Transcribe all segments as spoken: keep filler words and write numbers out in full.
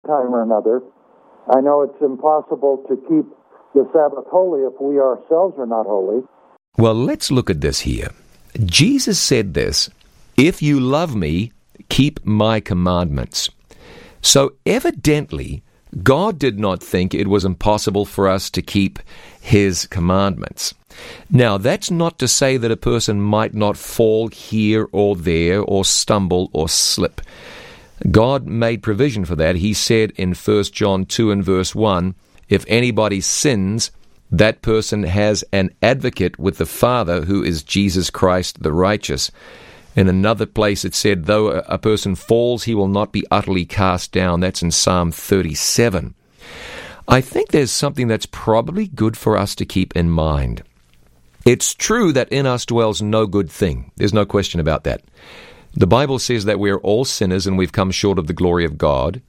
time or another. I know it's impossible to keep the Sabbath holy if we ourselves are not holy. Well, let's look at this here. Jesus said this, "If you love me, keep my commandments." So evidently, God did not think it was impossible for us to keep His commandments. Now, that's not to say that a person might not fall here or there or stumble or slip. God made provision for that. He said in First John two and verse one, if anybody sins, that person has an advocate with the Father, who is Jesus Christ the righteous. In another place it said, though a person falls, he will not be utterly cast down. That's in Psalm thirty-seven. I think there's something that's probably good for us to keep in mind. It's true that in us dwells no good thing. There's no question about that. The Bible says that we're all sinners and we've come short of the glory of God.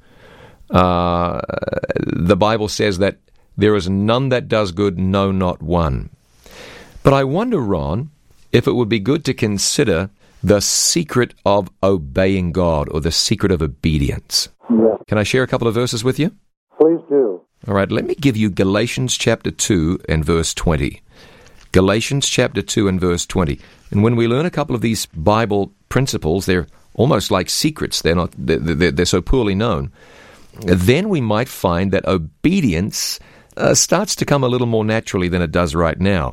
Uh, the Bible says that there is none that does good, no, not one. But I wonder, Ron, if it would be good to consider the secret of obeying God, or the secret of obedience. Yes. Can I share a couple of verses with you? Please do. All right, let me give you Galatians chapter two and verse twenty. Galatians chapter two and verse twenty. And when we learn a couple of these Bible principles, they're almost like secrets. They're not. They're, they're, they're so poorly known. Then we might find that obedience uh, starts to come a little more naturally than it does right now.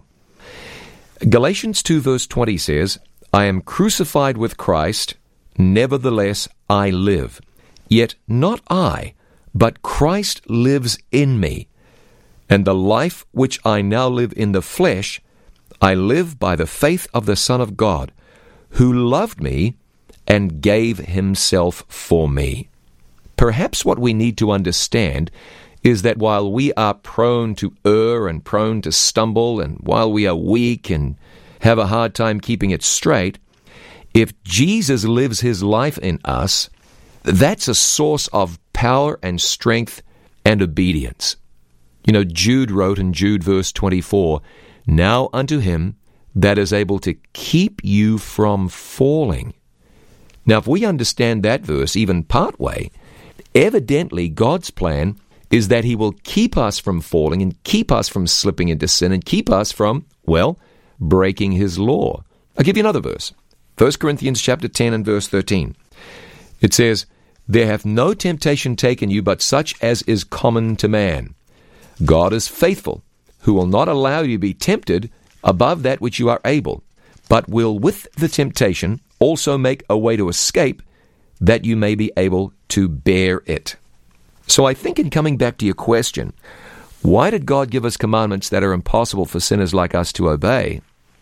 Galatians two verse twenty says, I am crucified with Christ, nevertheless I live. Yet not I, but Christ lives in me. And the life which I now live in the flesh, I live by the faith of the Son of God, who loved me and gave himself for me. Perhaps what we need to understand is that while we are prone to err and prone to stumble, and while we are weak and have a hard time keeping it straight, if Jesus lives his life in us, that's a source of power and strength and obedience. You know, Jude wrote in Jude verse twenty-four, now unto him that is able to keep you from falling. Now, if we understand that verse even part way, evidently God's plan is that he will keep us from falling and keep us from slipping into sin and keep us from, well, breaking his law. I'll give you another verse. First Corinthians chapter ten and verse thirteen. It says, there hath no temptation taken you but such as is common to man. God is faithful, who will not allow you to be tempted above that which you are able, but will with the temptation also make a way to escape, that you may be able to bear it. So I think in coming back to your question, why did God give us commandments that are impossible for sinners like us to obey?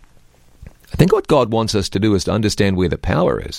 I think what God wants us to do is to understand where the power is.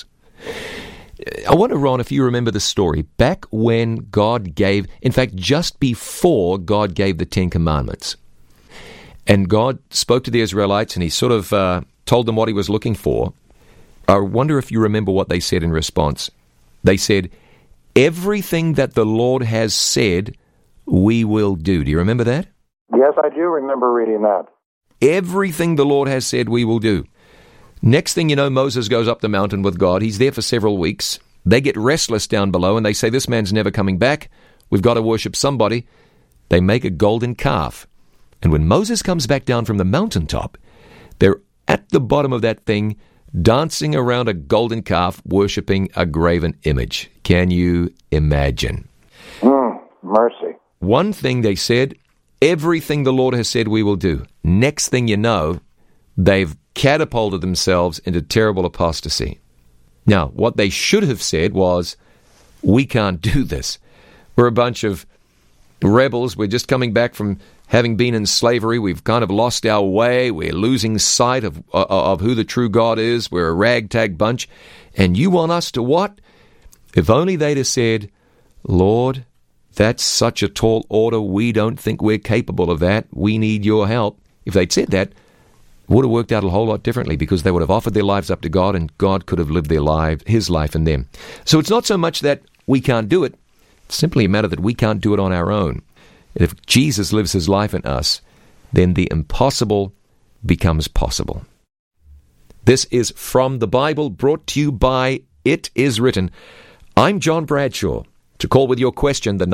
I wonder, Ron, if you remember the story, back when God gave, in fact, just before God gave the Ten Commandments, and God spoke to the Israelites and he sort of uh, told them what he was looking for. I wonder if you remember what they said in response. They said, everything that the Lord has said, we will do. Do you remember that? Yes, I do remember reading that. Everything the Lord has said, we will do. Next thing you know, Moses goes up the mountain with God. He's there for several weeks. They get restless down below, and they say, this man's never coming back. We've got to worship somebody. They make a golden calf. And when Moses comes back down from the mountaintop, they're at the bottom of that thing, dancing around a golden calf, worshiping a graven image. Can you imagine? Mm, mercy. One thing they said, everything the Lord has said we will do. Next thing you know, they've catapulted themselves into terrible apostasy. Now, what they should have said was, we can't do this. We're a bunch of rebels. We're just coming back from having been in slavery. We've kind of lost our way. We're losing sight of, uh, of who the true God is. We're a ragtag bunch. And you want us to what? If only they'd have said, Lord, that's such a tall order. We don't think we're capable of that. We need your help. If they'd said that, it would have worked out a whole lot differently, because they would have offered their lives up to God, and God could have lived their life, his life in them. So it's not so much that we can't do it. It's simply a matter that we can't do it on our own. And if Jesus lives his life in us, then the impossible becomes possible. This is From the Bible, brought to you by It Is Written. I'm John Bradshaw. To call with your question, the